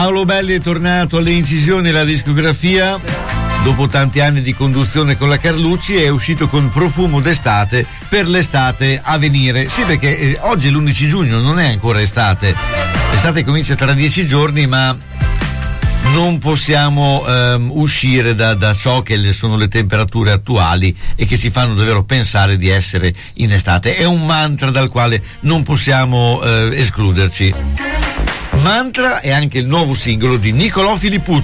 Paolo Belli è tornato alle incisioni e alla discografia. Dopo tanti anni di conduzione con la Carlucci è uscito con Profumo d'estate per l'estate a venire. Sì, perché oggi è l'11 giugno, non è ancora estate. L'estate comincia tra 10 giorni, ma non possiamo uscire da ciò che sono le temperature attuali e che ci fanno davvero pensare di essere in estate. È un mantra dal quale non possiamo escluderci. Mantra è anche il nuovo singolo di Nicolò Filippuzzi.